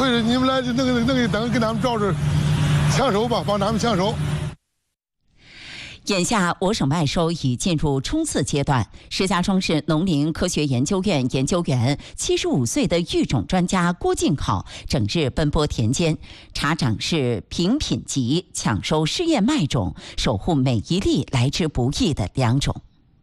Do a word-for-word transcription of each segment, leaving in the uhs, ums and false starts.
亏了你们来那个那个等跟他们照着抢手吧，帮他们抢手。 眼下，我省麦收已进入冲刺阶段。石家庄市农林科学研究院研究员、七十五岁的育种专家郭进考，整日奔波田间，查长是评品级，抢收试验麦种，守护每一粒来之不易的良种。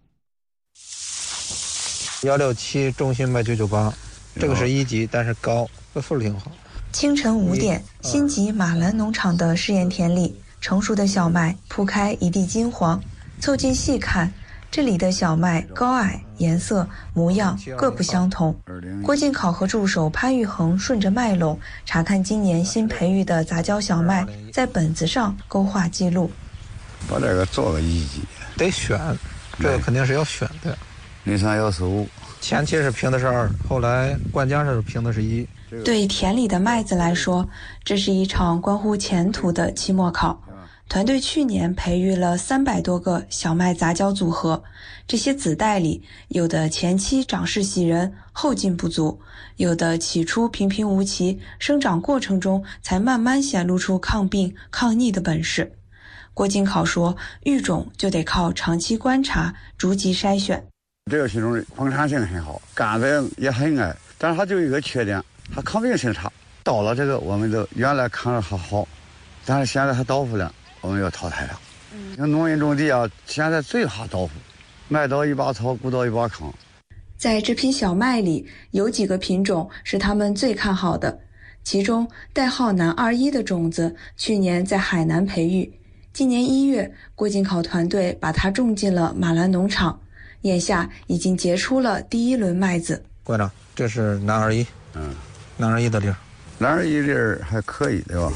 幺六七中心麦九九八，这个是一级，但是高，这分挺好。 清晨五点，新集马兰农场的试验田里。成熟的小麦铺开一地金黄，凑近细看，这里的小麦高矮、颜色、模样各不相同。郭进考和助手潘玉恒顺着麦垄查看今年新培育的杂交小麦，在本子上勾画记录。 把这个做个一级， 得选，这个肯定是要选的。 零三幺四五， 前期是评的是二，后来冠家是评的是一。 对田里的麦子来说，这是一场关乎前途的期末考。团队去年培育了三百多个小麦杂交组合，这些子代里，有的前期长势喜人，后劲不足；有的起初平平无奇，生长过程中才慢慢显露出抗病、抗逆的本事。郭进考说，育种就得靠长期观察，逐级筛选。 这个品种丰产性很好，杆子也很矮，但是它就有一个缺点，它抗病性差。到了这个，我们都原来看着还好，但是现在它倒伏了。我们要淘汰了。像农民种地啊，现在最怕倒伏，麦到一把草，谷到一把糠。 在这批小麦里，有几个品种是他们最看好的，其中代号南二一的种子，去年在海南培育，今年一月，郭进考团队把它种进了马兰农场，眼下已经结出了第一轮麦子。 馆长，这是南二一，嗯，南二一的粒儿， 南二一粒儿还可以，对吧？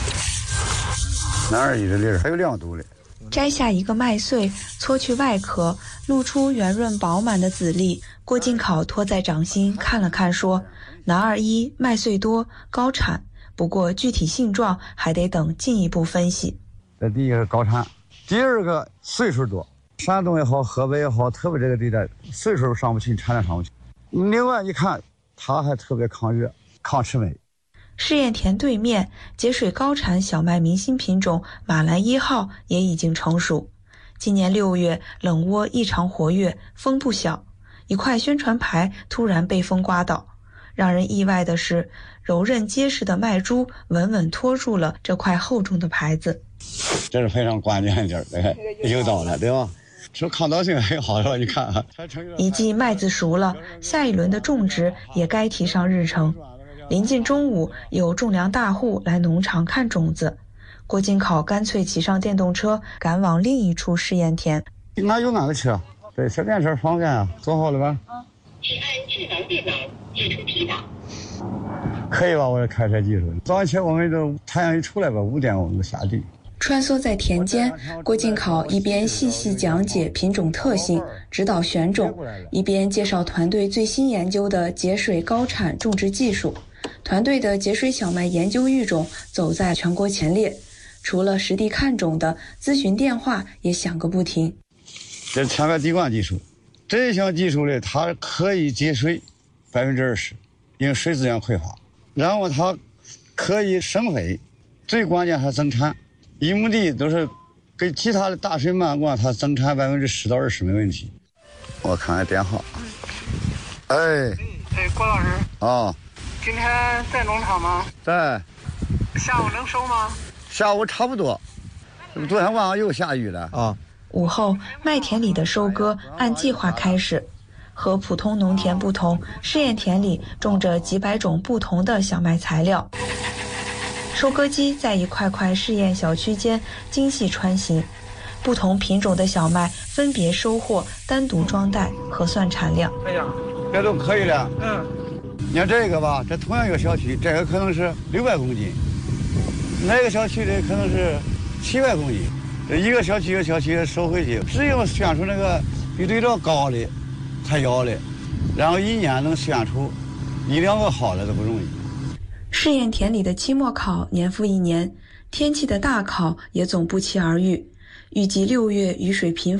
南二一的粒儿还有亮度嘞。 摘下一个麦穗，搓去外壳，露出圆润饱满的籽粒。郭进考托在掌心看了看，说：“南二一麦穗多，高产，不过具体性状还得等进一步分析。” 这第一个是高产，第二个岁数多。山东也好，河北也好，特别这个地带岁数上不去，产量上不去。另外一看，它还特别抗热、抗魑魅。 试验田对面，节水高产小麦明星品种马兰一号也已经成熟。今年六月，冷窝异常活跃，风不小，一块宣传牌突然被风刮倒。让人意外的是，柔韧结实的麦株稳稳托住了这块厚重的牌子。 这是非常关键的地儿，有道了，对吧？说抗倒性很好了，你看啊。 一季麦子熟了，下一轮的种植也该提上日程。临近中午，有种粮大户来农场看种子，郭进考干脆骑上电动车赶往另一处试验田。 哪有俺的车？对，这电车方便啊。做好了吧？ 啊。是按智能电脑解除疲劳。 可以吧？我这开车技术。早上起我们都太阳一出来吧，五点我们就下地。 穿梭在田间，郭进考一边细细讲解品种特性，指导选种，一边介绍团队最新研究的节水高产种植技术。团队的节水小麦研究育种走在全国前列，除了实地看种的咨询电话也响个不停。 这前面滴灌技术，这项技术呢，它可以节水百分之二十，因为水资源匮乏。然后它可以省肥，最关键还增产。一亩地都是跟其他的大水漫灌，它增产百分之十到二十没问题。我看看电话。哎， 哎，郭老师啊。 今天在农场吗？ 在。 下午能收吗？ 下午差不多。昨天晚上又下雨了啊。 午后，麦田里的收割按计划开始。和普通农田不同，试验田里种着几百种不同的小麦材料。收割机在一块块试验小区间精细穿行，不同品种的小麦分别收获，单独装袋，核算产量。 哎呀，这都可以了。嗯。你看这个吧，这同样一个小区，这个可能是六百公斤，那个小区的可能是七百公斤。这一个小区一个小区收回去，只有选出那个比对照高的才要的，然后一年能选出一两个好的都不容易。 试验田里的期末考年复一年，天气的大考也总不期而遇。预计六月雨水频繁，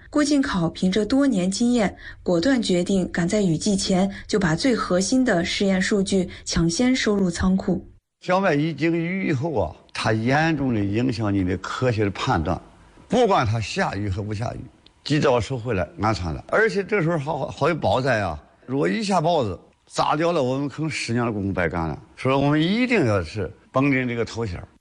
郭靖考凭着多年经验，果断决定赶在雨季前就把最核心的试验数据抢先收入仓库。 小麦一经雨以后啊，它严重的影响你的科学的判断，不管它下雨和不下雨，及早收回来安全了。而且这时候好好有雹灾啊，如果一下雹子砸掉了，我们可能十年的功夫白干了。所以我们一定要是绷紧这个头线。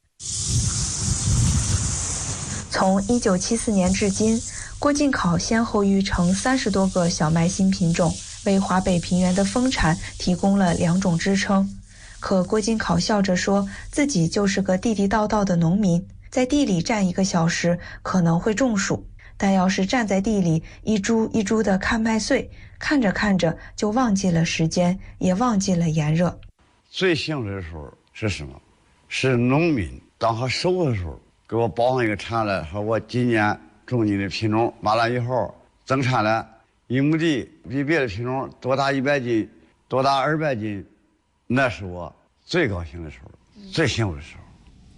从一九七四年至今，郭靖考先后育成三十多个小麦新品种，为华北平原的丰产提供了两种支撑。可郭靖考笑着说，自己就是个地地道道的农民，在地里站一个小时可能会中暑，但要是站在地里一株一株的看麦穗，看着看着就忘记了时间，也忘记了炎热。 最幸福的时候是什么？是农民当他收的时候，给我报上一个产来，说我今年种你的品种，完了以后增产了一亩地，比别的品种多大一百斤，多大二百斤，那是我最高兴的时候，最幸福的时候。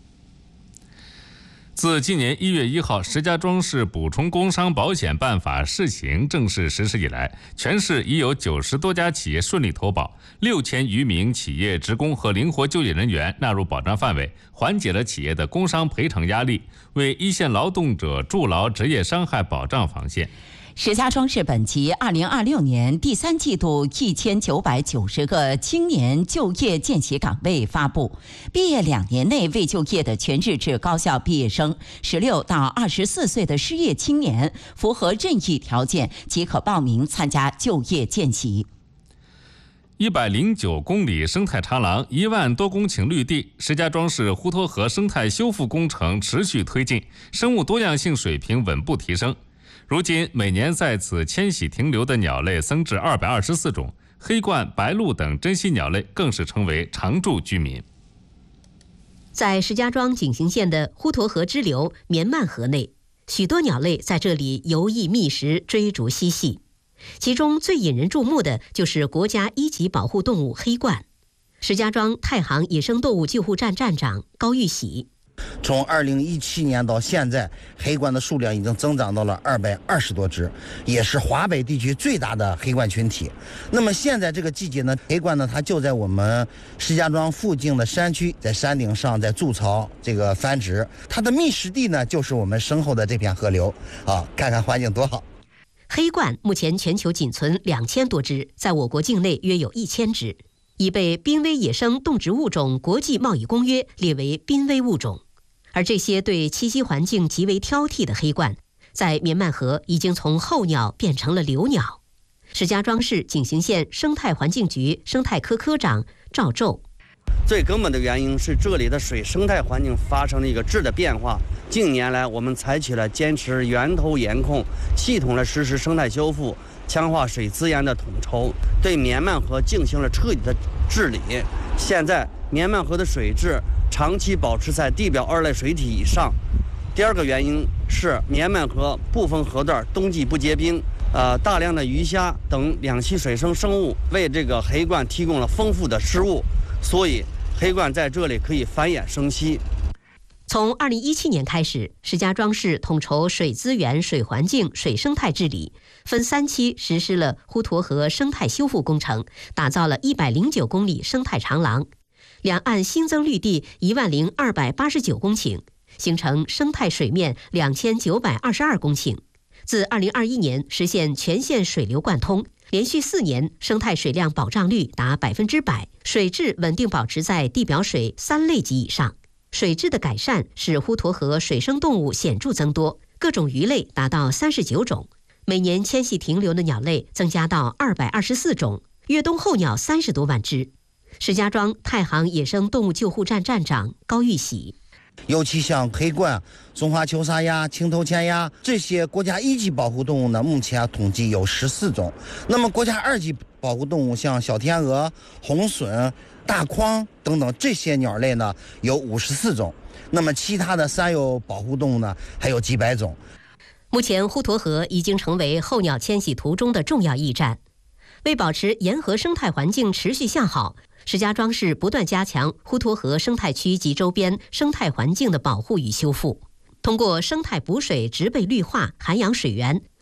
自今年一月一号石家庄市补充工伤保险办法试行正式实施以来，全市已有九十多家企业顺利投保，六千余名企业职工和灵活就业人员纳入保障范围，缓解了企业的工伤赔偿压力，为一线劳动者筑牢职业伤害保障防线。 石家庄市本级二零二六年第三季度一千九百九十个青年就业见习岗位发布，毕业两年内未就业的全日制高校毕业生，十六到二十四岁的失业青年，符合任意条件即可报名参加就业见习。 一百零九公里生态长廊，一万多公顷绿地，石家庄市滹沱河生态修复工程持续推进，生物多样性水平稳步提升。如今，每年在此迁徙停留的鸟类增至二百二十四种，黑鹳、白鹭等珍稀鸟类更是成为常住居民。 在石家庄景行县的滹沱河支流绵漫河内，许多鸟类在这里游弋觅食，追逐嬉戏。其中最引人注目的就是国家一级保护动物黑鹳。石家庄太行野生动物救护站站长高玉喜。 从二零一七年到现在，黑鹳的数量已经增长到了二百二十多只，也是华北地区最大的黑鹳群体。那么现在这个季节呢，黑鹳呢它就在我们石家庄附近的山区，在山顶上在筑巢这个繁殖。它的觅食地呢就是我们身后的这片河流啊，看看环境多好。 黑鹳目前全球仅存两千多只，在我国境内约有一千只，已被濒危野生动植物种国际贸易公约列为濒危物种。而这些对栖息环境极为挑剔的黑鹳，在绵漫河已经从候鸟变成了留鸟。石家庄市景行县生态环境局生态科科长赵宙。 最根本的原因是这里的水生态环境发生了一个质的变化。近年来，我们采取了坚持源头严控，系统的实施生态修复，强化水资源的统筹，对绵漫河进行了彻底的治理。现在，绵漫河的水质长期保持在地表二类水体以上。第二个原因是绵漫河部分河段冬季不结冰，呃，大量的鱼虾等两栖水生生物为这个黑鹳提供了丰富的食物，所以黑鹳在这里可以繁衍生息。 从二零一七年开始，石家庄市统筹水资源、水环境、水生态治理，分三期实施了滹沱河生态修复工程，打造了一百零九公里生态长廊，两岸新增绿地一万零二百八十九公顷，形成生态水面两千九百二十二公顷。自二零二一年实现全县水流贯通，连续四年生态水量保障率达百分之百，水质稳定保持在地表水三类级以上。水质的改善使滹沱河水生动物显著增多，各种鱼类达到三十九种，每年迁徙停留的鸟类增加到二百二十四种，越冬候鸟三十多万只。石家庄太行野生动物救护站站长高玉喜。 尤其像黑鹳、中华球沙鸭、青头前鸭这些国家一级保护动物呢，目前统计有十四种。那么国家二级保护动物像小天鹅、红隼、大框等等这些鸟类呢，有五十四种。那么其他的三有保护动物呢，还有几百种。 目前滹沱河已经成为候鸟迁徙途中的重要驿站。为保持沿河生态环境持续向好，石家庄市不断加强滹沱河生态区及周边生态环境的保护与修复。通过生态补水、植被绿化、涵养水源，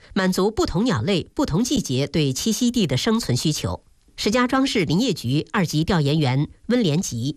满足不同鸟类、不同季节对栖息地的生存需求。石家庄市林业局二级调研员温连吉。